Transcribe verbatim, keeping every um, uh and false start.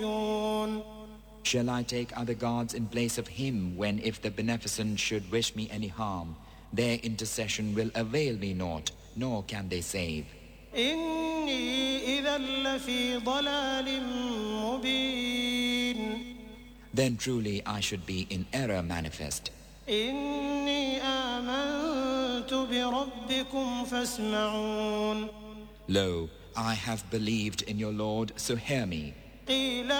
Shall I take other gods in place of him when, if the Beneficent should wish me any harm, their intercession will avail me naught, nor can they save? إني إذا لفي ضلال مبين. Then truly I should be in error manifest. إني آمنت بربكم فاسمعون. Lo, I have believed in your Lord, so hear me. قيل